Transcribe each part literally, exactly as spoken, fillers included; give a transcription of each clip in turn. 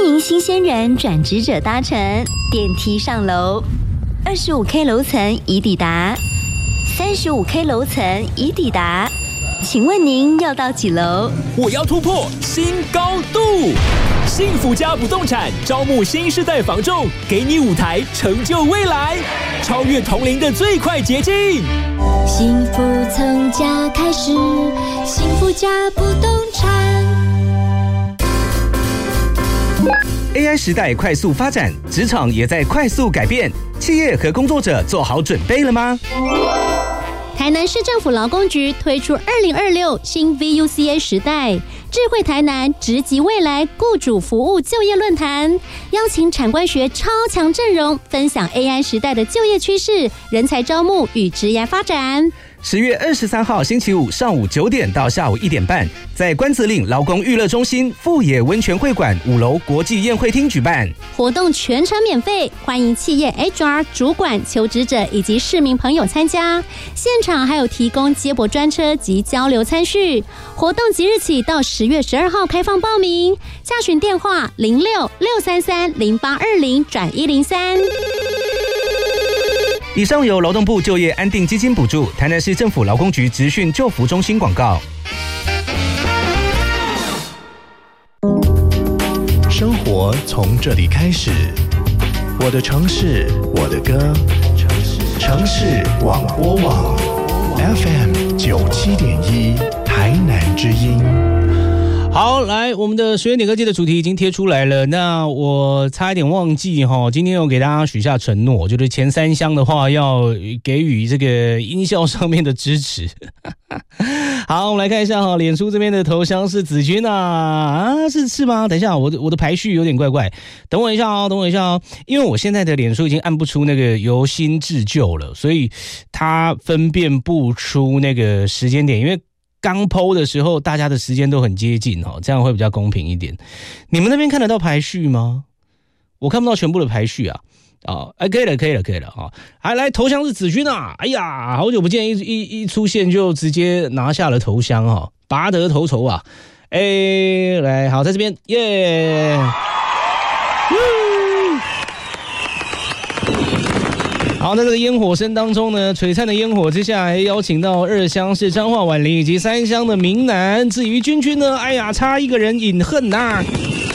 迎新鲜人转职者搭乘电梯上楼，二十五 K 楼层已抵达，三十五 K 楼层已抵达，请问您要到几楼？ 我要突破新高度！幸福家不动产招募新世代房仲，给你舞台成就未来，超越同龄的最快捷径。 幸福从家开始，幸福家不动产。 A I 时代快速发展，职场也在快速改变，企业和工作者做好准备了吗？ 台南市政府劳工局推出二零二六新 V U C A 时代智慧台南直击未来雇主服务就业论坛，邀请产官学超强阵容分享 A I 时代的就业趋势、人才招募与职涯发展。 十月二十三号星期五上午九点到下午一点半，在关子岭劳工娱乐中心富野温泉会馆五楼国际宴会厅举办。 活动全程免费，欢迎企业 H R 主管、求职者以及市民朋友参加。现场还有提供接驳专车及交流餐叙。活动即日起到十月十二号开放报名，洽询电话零六六三三零八二零转一零三。 以上由劳动部就业安定基金补助，台南市政府劳工局职训就服中心广告。 生活从这里开始，我的城市，我的歌，城市广播网 F M 九七点一，台南之音。 好，来，我们的学员点歌季的主题已经贴出来了。那我差一点忘记哈，今天有给大家许下承诺，就是前三箱的话要给予这个音效上面的支持。好，我们来看一下哈，脸书这边的头像是子君啊，啊是是吗？等一下，我的我的排序有点怪怪，等我一下哦，等我一下哦，因为我现在的脸书已经按不出那个由新至旧了，所以它分辨不出那个时间点，因为刚 po 的时候，大家的时间都很接近哦，这样会比较公平一点。你们那边看得到排序吗？我看不到全部的排序啊。哦，哎，可以了，可以了，可以了啊！还来头像是子君啊！哎呀，好久不见，一一一出现就直接拿下了头香哈、哦，拔得头筹啊！哎，来，好，在这边耶！好，在这个烟火声当中呢，璀璨的烟火之下，还邀请到二乡是彰化婉玲以及三乡的明南。至于君君呢，哎呀，差一个人饮恨呐、啊。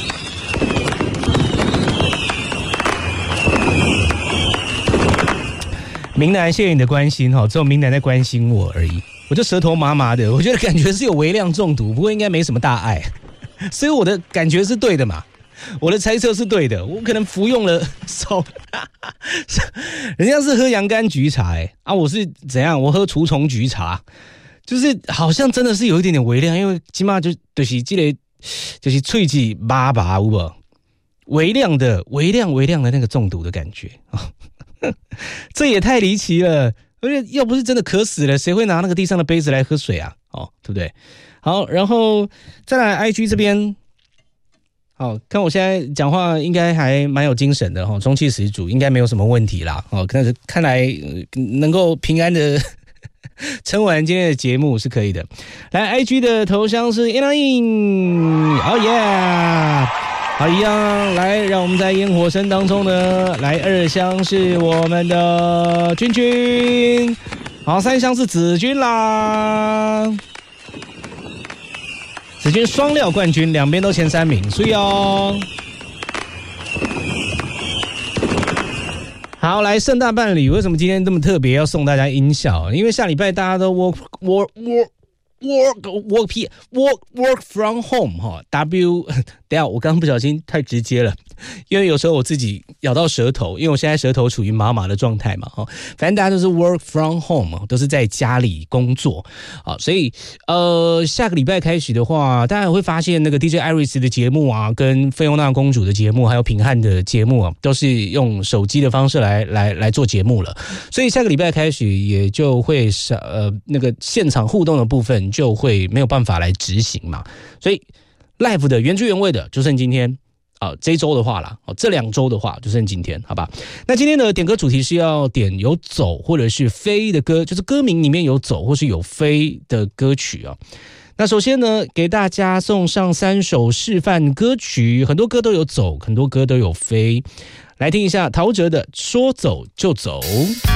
明南，谢谢你的关心哈，只有明南在关心我而已。我就舌头麻麻的，我觉得感觉是有微量中毒，不过应该没什么大碍，所以我的感觉是对的嘛。我的猜测是对的，我可能服用了少，人家是喝洋甘菊茶哎、欸，啊我是怎样？我喝除虫菊茶，就是好像真的是有一点点微量，因为起码就就是这个就是喙齿麻麻有无？微量的微量微量的那个中毒的感觉这也太离奇了，而且要不是真的渴死了，谁会拿那个地上的杯子来喝水啊？哦，对不对？好，然后再来 I G 这边。好，看我现在讲话应该还蛮有精神的哈，中气十足，应该没有什么问题啦。哦，但是看来能够平安的撑完今天的节目是可以的。来 ，I G 的头像是 Elaine， 哦耶！好，一样来，让我们在烟火声当中呢，来二香是我们的君君，好，三香是子君啦。子君双料冠军，两边都前三名，所以哦。好，来圣诞伴侣，为什么今天这么特别要送大家音效？因为下礼拜大家都 work work work work work p work work from home 哈 W， 等一下我刚刚不小心太直接了，因为有时候我自己咬到舌头，因为我现在舌头处于麻麻的状态嘛哈，反正大家都是 work from home， 都是在家里工作啊，所以呃下个礼拜开始的话，大家会发现那个 D J Iris 的节目啊，跟菲欧娜公主的节目，还有品汉的节目啊，都是用手机的方式来来来做节目了，所以下个礼拜开始也就会呃那个现场互动的部分就会没有办法来执行嘛，所以 live 的原汁原味的就剩今天。啊，这一周的话啦，这两周的话就剩今天，好吧？那今天的点歌主题是要点有走或者是飞的歌，就是歌名里面有走或是有飞的歌曲啊。 那首先呢，给大家送上三首示范歌曲，很多歌都有走，很多歌都有飞。来听一下陶喆的《说走就走》。